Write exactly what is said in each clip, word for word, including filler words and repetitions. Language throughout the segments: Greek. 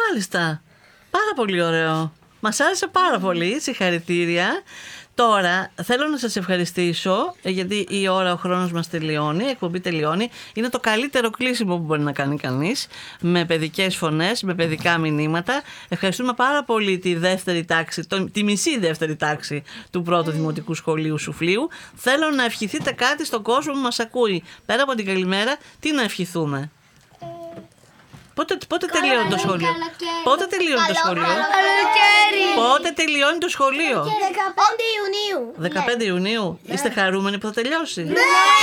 Μάλιστα. Πάρα πολύ ωραίο. Μας άρεσε πάρα πολύ. Συγχαρητήρια. Τώρα θέλω να σας ευχαριστήσω, γιατί η ώρα, ο χρόνος μας τελειώνει, η εκπομπή τελειώνει. Είναι το καλύτερο κλείσιμο που μπορεί να κάνει κανείς, με παιδικές φωνές, με παιδικά μηνύματα. Ευχαριστούμε πάρα πολύ τη δεύτερη τάξη, το, τη μισή δεύτερη τάξη του πρώτου Δημοτικού Σχολείου Σουφλίου. Θέλω να ευχηθείτε κάτι στον κόσμο που μας ακούει. Πέρα από την καλημέρα, τι να ευχηθούμε? Πότε, πότε τελειώνει το σχολείο? Πότε τελειώνει το σχολείο? Πότε τελειώνει το σχολείο? δεκαπέντε Ιουνίου. δεκαπέντε Ιουνίου. Είστε χαρούμενοι που θα τελειώσει? Ναι.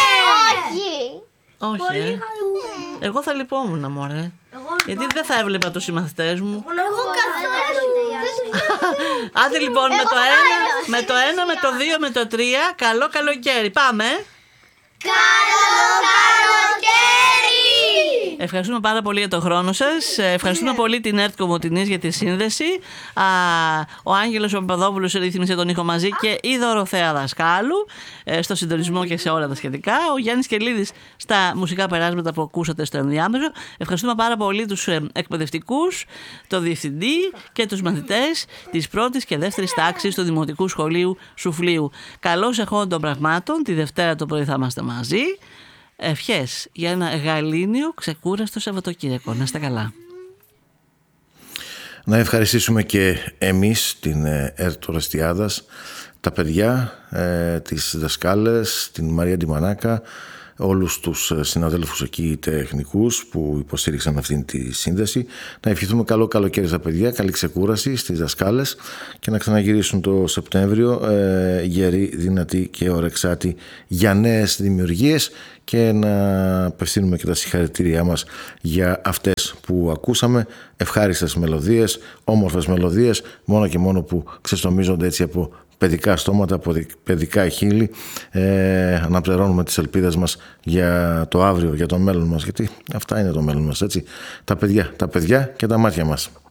Όχι. Όχι. ε. Εγώ θα λυπόμουν, μωρέ. Γιατί δεν θα έβλεπα τους συμμαθητές μου. Εγώ καθόλου. Άντε λοιπόν, με το ένα, με το ένα, με το δύο, με το τρία. Καλό καλοκαίρι. Πάμε. Καλό καλοκαίρι. Ευχαριστούμε πάρα πολύ για τον χρόνο σας. Ευχαριστούμε πολύ την ΕΡΤ Κομοτηνής για τη σύνδεση. Α, ο Άγγελος ο Παπαδόπουλος ρύθμισε τον ήχο μαζί και η Δωροθέα Δασκάλου στο συντονισμό και σε όλα τα σχετικά. Ο Γιάννης Κελίδης στα μουσικά περάσματα που ακούσατε στο ενδιάμεσο. Ευχαριστούμε πάρα πολύ τους εκπαιδευτικούς, το διευθυντή και τους μαθητές της πρώτης και δεύτερης τάξης του Δημοτικού Σχολείου Σουφλίου. Καλώς εχόντων των πραγμάτων. Τη Δευτέρα το πρωί θα είμαστε μαζί. Ευχές για ένα γαλήνιο ξεκούραστο Σαββατοκύριακο. Να είστε καλά. Να ευχαριστήσουμε και εμείς την ΕΡΤ Ορεστιάδας, τα παιδιά, ε, τις δασκάλες, την Μαρία Ντιμανάκα, όλους τους συναδέλφους εκεί τεχνικούς που υποστήριξαν αυτήν τη σύνδεση. Να ευχηθούμε καλό καλοκαίρι στα παιδιά, καλή ξεκούραση στις δασκάλες και να ξαναγυρίσουν το Σεπτέμβριο ε, γεροί, δυνατοί και ορεξάτοι για νέες δημιουργίες, και να απευθύνουμε και τα συγχαρητήριά μας για αυτές που ακούσαμε. Ευχάριστες μελωδίες, όμορφες μελωδίες, μόνο και μόνο που ξεστομίζονται έτσι από παιδικά στόματα, από παιδικά χείλη. Ε, αναπληρώνουμε τις ελπίδες μας για το αύριο, για το μέλλον μας, γιατί αυτά είναι το μέλλον μας, έτσι. Τα παιδιά, τα παιδιά και τα μάτια μας.